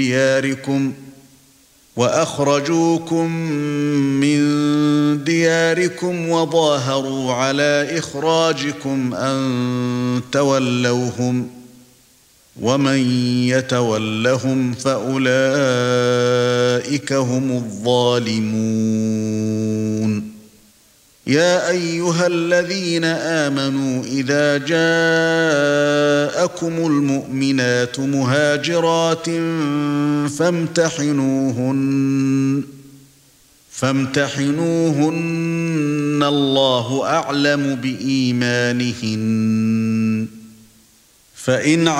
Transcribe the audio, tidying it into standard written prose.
دياركم وأخرجوكم من دياركم وظاهروا على إخراجكم أن تولوهم ومن يتولهم فأولئك هم الظالمون يا أيها الذين آمنوا إذا جاءكم المؤمنات مهاجرات فامتحنوهن الله أعلم بإيمانهن فإن